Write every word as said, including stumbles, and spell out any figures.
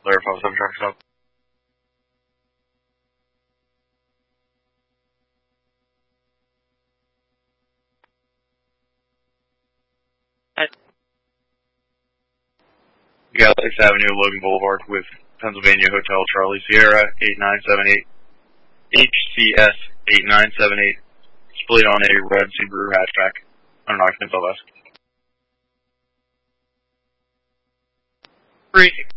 Layer five seven traffic stop. You got sixth Avenue, Logan Boulevard with Pennsylvania Hotel Charlie Sierra eight nine seven eight, H C S eight nine seven eight, split on a red Subaru hatchback, on an occupant L S. Three.